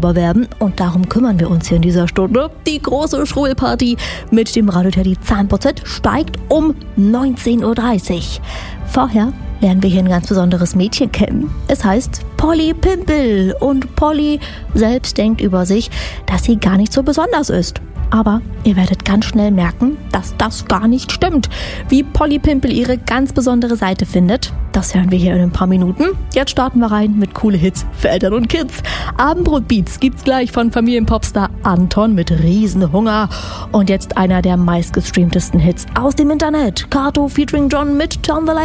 darüber werden. Und darum kümmern wir uns hier in dieser Stunde. Die große Schwulparty mit dem Radio Teddy Zahnputz steigt um 19.30 Uhr. Vorher lernen wir hier ein ganz besonderes Mädchen kennen. Es heißt Polly Pimpel und Polly selbst denkt über sich, dass sie gar nicht so besonders ist. Aber ihr werdet ganz schnell merken, dass das gar nicht stimmt. Wie Polly Pimpel ihre ganz besondere Seite findet, das hören wir hier in ein paar Minuten. Jetzt starten wir rein mit coole Hits für Eltern und Kids. Abendbrotbeats gibt's gleich von Familienpopstar Anton mit Riesenhunger. Und jetzt einer der meistgestreamtesten Hits aus dem Internet. Kato featuring John mit Turn the Lights